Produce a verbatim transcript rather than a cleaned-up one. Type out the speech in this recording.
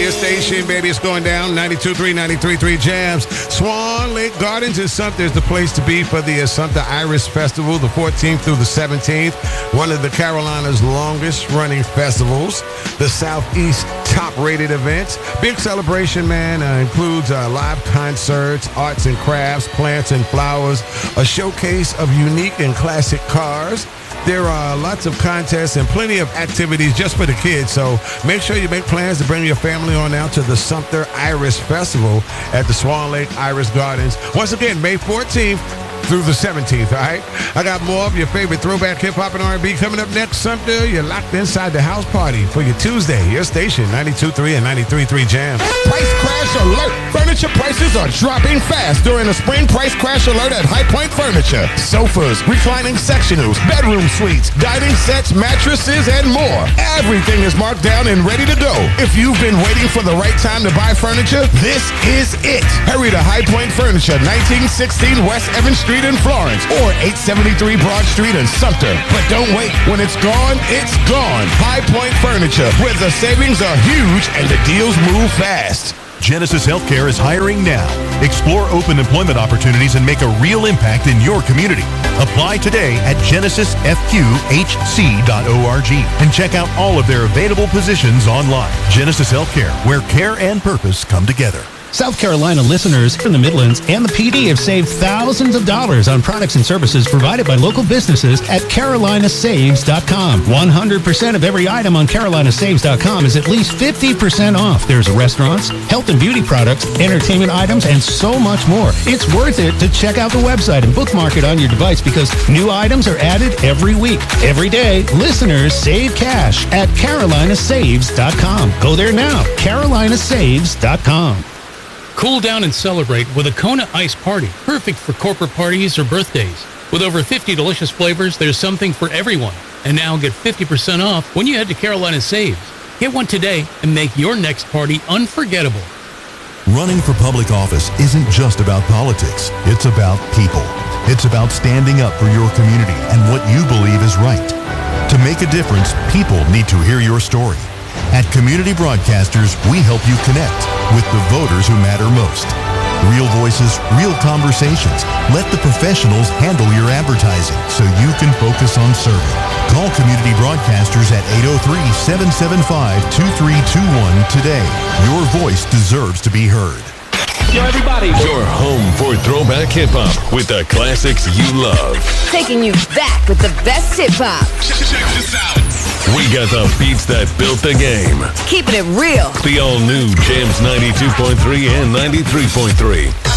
Your station, baby, it's going down. ninety-two point three, ninety-three point three Jams. Swan Lake Gardens in Sumter is the place to be for the Sumter Iris Festival, the fourteenth through the seventeenth. One of the Carolinas' longest-running festivals. The Southeast top-rated events. Big celebration, man. Uh, includes uh, live concerts, arts and crafts, plants and flowers, a showcase of unique and classic cars. There are lots of contests and plenty of activities just for the kids, so make sure you make plans to bring your family on out to the Sumter Iris Festival at the Swan Lake Iris Gardens. Once again, May fourteenth through the seventeenth, all right? I got more of your favorite throwback hip-hop and R and B coming up next. Sumter, you're locked inside the house party for your Tuesday. Your station, ninety-two point three and ninety-three point three Jam. Price crash alert! Furniture prices are dropping fast during the spring price crash alert at High Point Furniture. Sofas, reclining sectionals, bedroom suites, dining sets, mattresses, and more. Everything is marked down and ready to go. If you've been waiting for the right time to buy furniture, this is it. Hurry to High Point Furniture, nineteen sixteen West Evans Street in Florence, or eight seventy-three Broad Street in Sumter. But don't wait. When it's gone, it's gone. High Point Furniture, where the savings are huge and the deals move fast. Genesis Healthcare is hiring now. Explore open employment opportunities and make a real impact in your community. Apply today at genesis f q h c dot org and check out all of their available positions online. Genesis Healthcare, where care and purpose come together. South Carolina listeners from the Midlands and the P D have saved thousands of dollars on products and services provided by local businesses at carolina saves dot com. one hundred percent of every item on carolina saves dot com is at least fifty percent off. There's restaurants, health and beauty products, entertainment items, and so much more. It's worth it to check out the website and bookmark it on your device because new items are added every week. Every day, listeners save cash at carolina saves dot com. Go there now, carolina saves dot com. Cool down and celebrate with a Kona Ice Party, perfect for corporate parties or birthdays. With over fifty delicious flavors, there's something for everyone. And now get fifty percent off when you head to Carolina Saves. Get one today and make your next party unforgettable. Running for public office isn't just about politics. It's about people. It's about standing up for your community and what you believe is right. To make a difference, people need to hear your story. At Community Broadcasters, we help you connect with the voters who matter most. Real voices, real conversations. Let the professionals handle your advertising so you can focus on serving. Call Community Broadcasters at eight oh three, seven seven five, two three two one today. Your voice deserves to be heard. Yo, everybody. Your home for throwback hip-hop with the classics you love. Taking you back with the best hip-hop. Check this out. We got the beats that built the game. Keeping it real. The all-new Jams ninety-two point three and ninety-three point three.